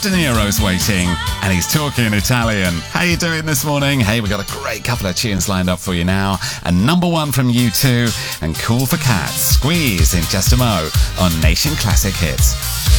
De Niro's waiting, and he's talking Italian. How you doing this morning? Hey, we got a great couple of tunes lined up for you now. And number one from U2 and Cool for Cats, Squeeze in just a mo on Nation Classic Hits.